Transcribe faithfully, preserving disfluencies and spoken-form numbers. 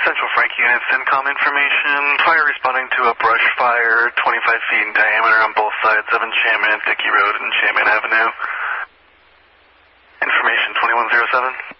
Central Frank Unit, CENTCOM information. Fire responding to a brush fire, twenty-five feet in diameter on both sides of Enchantment, Dickey Road and Enchantment Avenue. Information twenty-one oh seven.